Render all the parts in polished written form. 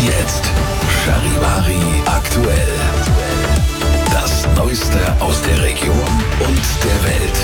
jetzt Charivari aktuell. Das Neueste aus der Region und der Welt.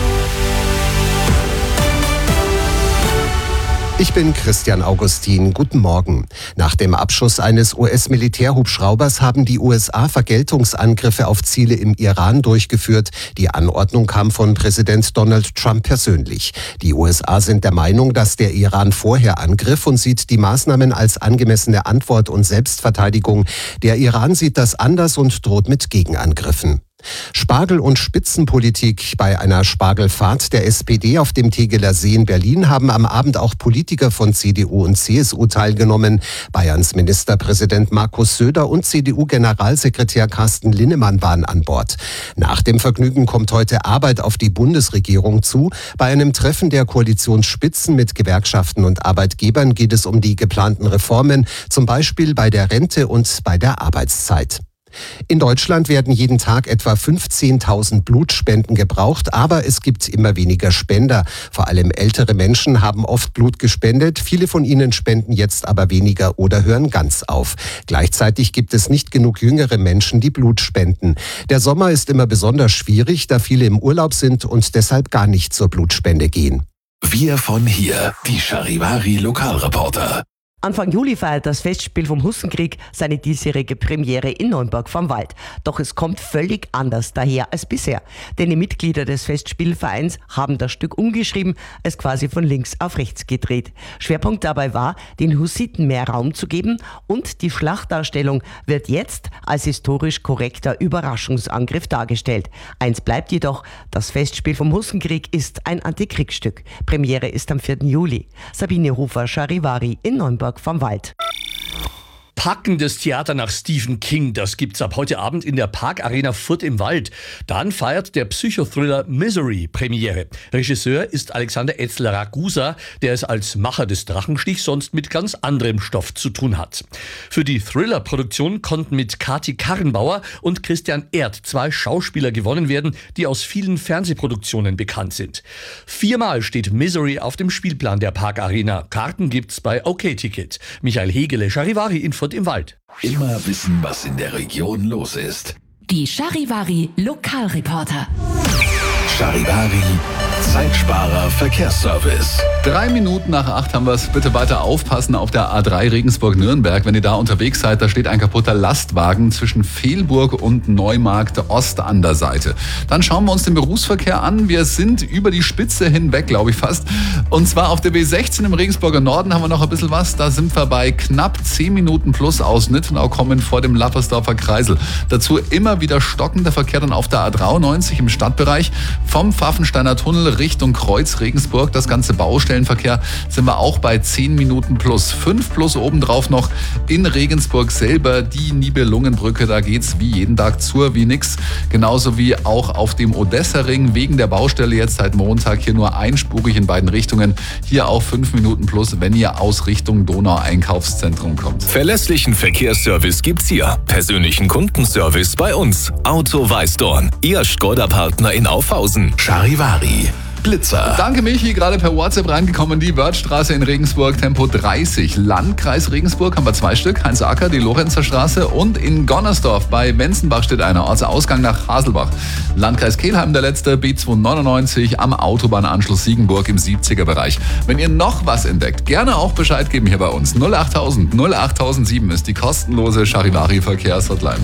Ich bin Christian Augustin. Guten Morgen. Nach dem Abschuss eines US-Militärhubschraubers haben die USA Vergeltungsangriffe auf Ziele im Iran durchgeführt. Die Anordnung kam von Präsident Donald Trump persönlich. Die USA sind der Meinung, dass der Iran vorher angriff und sieht die Maßnahmen als angemessene Antwort und Selbstverteidigung. Der Iran sieht das anders und droht mit Gegenangriffen. Spargel- und Spitzenpolitik. Bei einer Spargelfahrt der SPD auf dem Tegeler See in Berlin haben am Abend auch Politiker von CDU und CSU teilgenommen. Bayerns Ministerpräsident Markus Söder und CDU-Generalsekretär Carsten Linnemann waren an Bord. Nach dem Vergnügen kommt heute Arbeit auf die Bundesregierung zu. Bei einem Treffen der Koalitionsspitzen mit Gewerkschaften und Arbeitgebern geht es um die geplanten Reformen, zum Beispiel bei der Rente und bei der Arbeitszeit. In Deutschland werden jeden Tag etwa 15.000 Blutspenden gebraucht, aber es gibt immer weniger Spender. Vor allem ältere Menschen haben oft Blut gespendet. Viele von ihnen spenden jetzt aber weniger oder hören ganz auf. Gleichzeitig gibt es nicht genug jüngere Menschen, die Blut spenden. Der Sommer ist immer besonders schwierig, da viele im Urlaub sind und deshalb gar nicht zur Blutspende gehen. Wir von hier, die Charivari Lokalreporter. Anfang Juli feiert das Festspiel vom Hussenkrieg seine diesjährige Premiere in Neunburg vom Wald. Doch es kommt völlig anders daher als bisher. Denn die Mitglieder des Festspielvereins haben das Stück umgeschrieben, es quasi von links auf rechts gedreht. Schwerpunkt dabei war, den Hussiten mehr Raum zu geben, und die Schlachtdarstellung wird jetzt als historisch korrekter Überraschungsangriff dargestellt. Eins bleibt jedoch, das Festspiel vom Hussenkrieg ist ein Antikriegsstück. Premiere ist am 4. Juli. Sabine Hofer, Charivari in Neunburg vom Wald. Packendes Theater nach Stephen King, das gibt's ab heute Abend in der Parkarena Furt im Wald. Dann feiert der Psychothriller Misery Premiere. Regisseur ist Alexander Etzler-Ragusa, der es als Macher des Drachenstichs sonst mit ganz anderem Stoff zu tun hat. Für die Thriller-Produktion konnten mit Kati Karrenbauer und Christian Erd 2 Schauspieler gewonnen werden, die aus vielen Fernsehproduktionen bekannt sind. 4-mal steht Misery auf dem Spielplan der Parkarena. Karten gibt's bei OK-Ticket. Michael Hegele, Charivari in Furt im Wald. Immer wissen, was in der Region los ist. Die Charivari Lokalreporter. Charivari, Zeitsparer Verkehrsservice. 3 Minuten nach 8 haben wir es. Bitte weiter aufpassen auf der A3 Regensburg-Nürnberg. Wenn ihr da unterwegs seid, da steht ein kaputter Lastwagen zwischen Fehlburg und Neumarkt Ost an der Seite. Dann schauen wir uns den Berufsverkehr an. Wir sind über die Spitze hinweg, glaube ich fast. Und zwar auf der B16 im Regensburger Norden haben wir noch ein bisschen was. Da sind wir bei knapp 10 Minuten plus aus Nittenau kommen vor dem Lappersdorfer Kreisel. Dazu immer wieder stockender Verkehr dann auf der A93 im Stadtbereich. Vom Pfaffensteiner Tunnel Richtung Kreuz Regensburg, das ganze Baustellenverkehr, sind wir auch bei 10 Minuten plus 5 plus obendrauf noch in Regensburg selber die Nibelungenbrücke. Da geht's wie jeden Tag zur wie nix. Genauso wie auch auf dem Odessa-Ring wegen der Baustelle jetzt seit Montag hier nur einspurig in beiden Richtungen. Hier auch 5 Minuten plus, wenn ihr aus Richtung Donau-Einkaufszentrum kommt. Verlässlichen Verkehrsservice gibt's hier. Persönlichen Kundenservice bei uns. Auto Weißdorn. Ihr Skoda-Partner in Aufhausen. Charivari, Blitzer. Danke Michi, gerade per WhatsApp reingekommen. Die Wörthstraße in Regensburg, Tempo 30. Landkreis Regensburg haben wir 2 Stück. Heinz Acker, die Lorenzer Straße, und in Gonnersdorf bei Wenzenbach steht einer. Ortsausgang nach Haselbach. Landkreis Kelheim der letzte, B299 am Autobahnanschluss Siegenburg im 70er-Bereich. Wenn ihr noch was entdeckt, gerne auch Bescheid geben hier bei uns. 08000 08007 ist die kostenlose Charivari Verkehrshotline.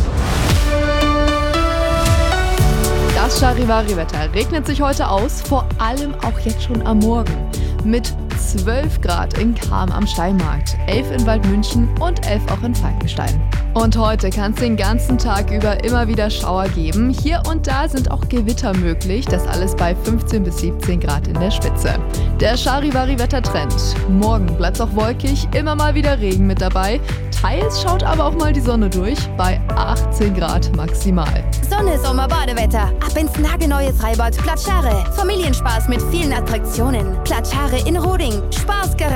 Das Charivari-Wetter regnet sich heute aus, vor allem auch jetzt schon am Morgen. Mit 12 Grad in Cham am Steinmarkt, 11 in Waldmünchen und 11 auch in Falkenstein. Und heute kann es den ganzen Tag über immer wieder Schauer geben. Hier und da sind auch Gewitter möglich, das alles bei 15 bis 17 Grad in der Spitze. Der Charivari-Wettertrend. Morgen bleibt es auch wolkig, immer mal wieder Regen mit dabei. Teils schaut aber auch mal die Sonne durch, bei 18 Grad maximal. Sonne, Sommer, Badewetter. Ab ins nagelneue Freibad Platschare. Familienspaß mit vielen Attraktionen. Platschare in Roding. Spaß